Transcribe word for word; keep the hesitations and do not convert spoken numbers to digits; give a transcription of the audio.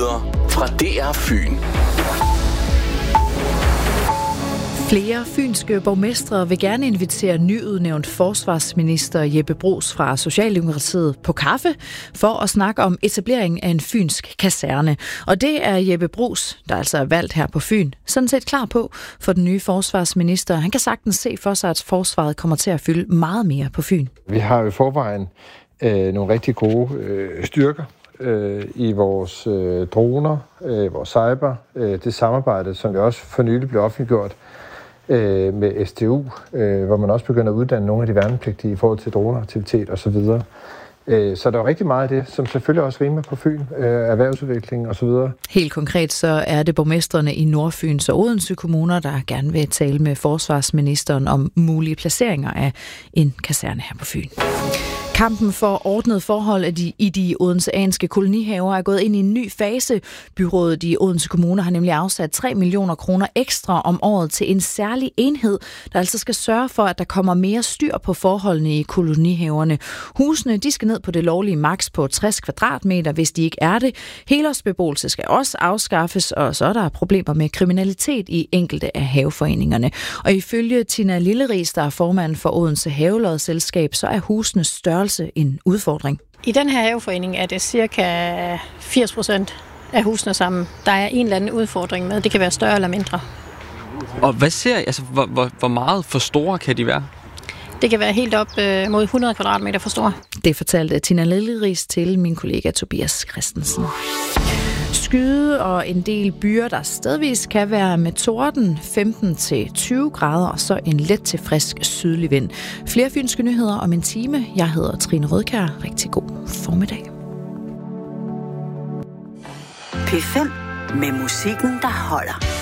Nyheder fra D R Fyn. Flere fynske borgmestre vil gerne invitere nyudnævnt forsvarsminister Jeppe Bruus fra Socialdemokratiet på kaffe for at snakke om etablering af en fynsk kaserne. Og det er Jeppe Bruus, der altså er valgt her på Fyn, sådan set klar på for den nye forsvarsminister. Han kan sagtens se for sig, at forsvaret kommer til at fylde meget mere på Fyn. Vi har jo i forvejen øh, nogle rigtig gode øh, styrker øh, i vores øh, droner, øh, vores cyber, øh, det samarbejde, som det også for nylig blev offentliggjort med S D U, hvor man også begynder at uddanne nogle af de værnepligtige i forhold til droneaktivitet osv. Så der er rigtig meget af det, som selvfølgelig også rimer på Fyn, erhvervsudvikling osv. Helt konkret så er det borgmestrene i Nordfyns og Odense kommuner, der gerne vil tale med forsvarsministeren om mulige placeringer af en kaserne her på Fyn. Kampen for ordnet forhold i de odenseanske kolonihaver er gået ind i en ny fase. Byrådet i Odense Kommune har nemlig afsat tre millioner kroner ekstra om året til en særlig enhed, der altså skal sørge for, at der kommer mere styr på forholdene i kolonihaverne. Husene de skal ned på det lovlige maks på tres kvadratmeter, hvis de ikke er det. Helårsbeboelse skal også afskaffes, og så er der problemer med kriminalitet i enkelte af haveforeningerne. Og ifølge Tina Lilleris, der er formand for Odense Havelodselskab, så er husenes størrelse en udfordring. I den her haveforening er det cirka firs procent af husene sammen. Der er en eller anden udfordring med. Det kan være større eller mindre. Og hvad ser I? Altså, hvor, hvor, hvor meget for store kan de være? Det kan være helt op øh, mod hundrede kvadratmeter for store. Det fortalte Tina Lilleris til min kollega Tobias Christensen. Skyde og en del byer, der stedvis kan være med torden, femten til tyve grader, og så en let til frisk sydlig vind. Flere fynske nyheder om en time. Jeg hedder Trine Rødkjær. Rigtig god formiddag. P fem med musikken, der holder.